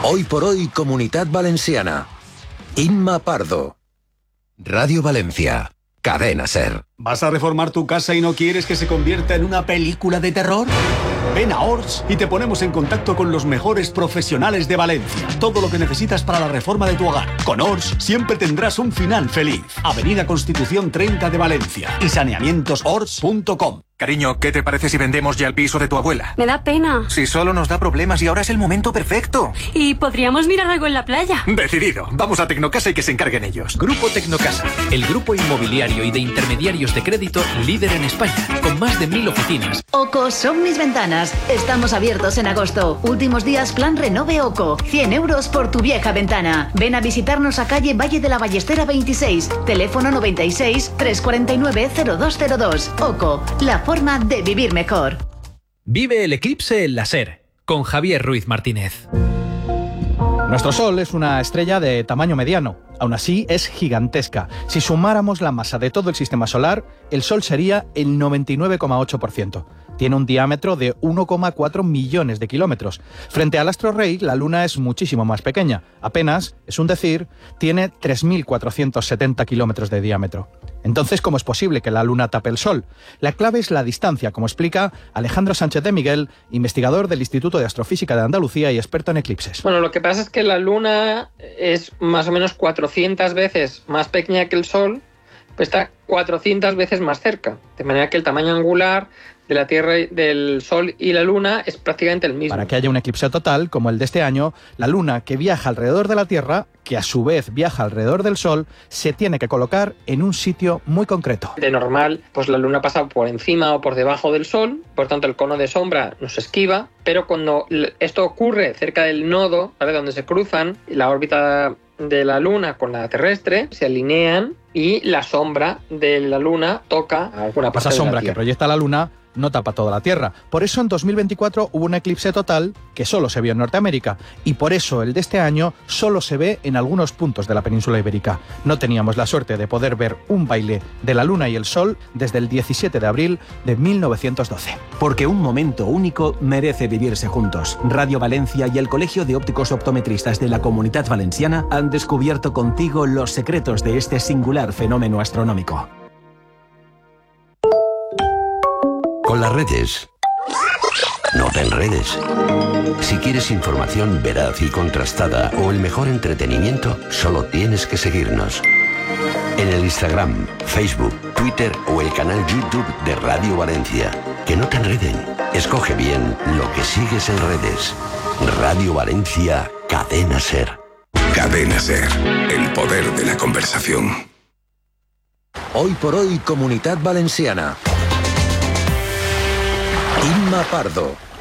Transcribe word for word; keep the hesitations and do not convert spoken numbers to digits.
Hoy por hoy, Comunidad Valenciana. Inma Pardo. Radio Valencia. Cadena SER. ¿Vas a reformar tu casa y no quieres que se convierta en una película de terror? Ven a Ors y te ponemos en contacto con los mejores profesionales de Valencia. Todo lo que necesitas para la reforma de tu hogar. Con Ors siempre tendrás un final feliz. Avenida Constitución treinta de Valencia y saneamientos ors punto com. Cariño, ¿qué te parece si vendemos ya el piso de tu abuela? Me da pena. Si solo nos da problemas y ahora es el momento perfecto. Y podríamos mirar algo en la playa. Decidido. Vamos a Tecnocasa y que se encarguen ellos. Grupo Tecnocasa, el grupo inmobiliario y de intermediarios de crédito líder en España, con más de mil oficinas. Oco son mis ventanas. Estamos abiertos en agosto. Últimos días plan Renove Oco. cien euros por tu vieja ventana. Ven a visitarnos a calle Valle de la Ballestera veintiséis. Teléfono noventa y seis, trescientos cuarenta y nueve, cero dos cero dos. Oco, la forma de vivir mejor. Vive el eclipse en la SER, con Javier Ruiz Martínez. Nuestro Sol es una estrella de tamaño mediano, aún así es gigantesca. Si sumáramos la masa de todo el sistema solar, el Sol sería el noventa y nueve coma ocho por ciento. Tiene un diámetro de uno coma cuatro millones de kilómetros. Frente al astro rey, la Luna es muchísimo más pequeña. Apenas, es un decir, tiene tres mil cuatrocientos setenta kilómetros de diámetro. Entonces, ¿cómo es posible que la Luna tape el Sol? La clave es la distancia, como explica Alejandro Sánchez de Miguel, investigador del Instituto de Astrofísica de Andalucía y experto en eclipses. Bueno, lo que pasa es que la Luna es más o menos cuatrocientas veces más pequeña que el Sol, pues está cuatrocientas veces más cerca. De manera que el tamaño angular de la Tierra, del Sol y la Luna es prácticamente el mismo. Para que haya un eclipse total, como el de este año, la Luna, que viaja alrededor de la Tierra, que a su vez viaja alrededor del Sol, se tiene que colocar en un sitio muy concreto. De normal, pues la Luna pasa por encima o por debajo del Sol, por tanto el cono de sombra nos esquiva, pero cuando esto ocurre cerca del nodo, ¿vale?, donde se cruzan la órbita de la Luna con la terrestre, se alinean y la sombra de la Luna toca alguna parte Esa de sombra la Tierra que proyecta la Luna no tapa toda la Tierra. Por eso en dos mil veinticuatro hubo un eclipse total que solo se vio en Norteamérica, y por eso el de este año solo se ve en algunos puntos de la península ibérica. No teníamos la suerte de poder ver un baile de la Luna y el Sol desde el diecisiete de abril de mil novecientos doce. Porque un momento único merece vivirse juntos. Radio Valencia y el Colegio de Ópticos Optometristas de la Comunidad Valenciana han descubierto contigo los secretos de este singular fenómeno astronómico. Con las redes, no te enredes. Si quieres información veraz y contrastada o el mejor entretenimiento, solo tienes que seguirnos. En el Instagram, Facebook, Twitter o el canal YouTube de Radio Valencia. Que no te enreden. Escoge bien lo que sigues en redes. Radio Valencia, Cadena SER. Cadena SER, el poder de la conversación. Hoy por hoy, Comunidad Valenciana. Inma Pardo.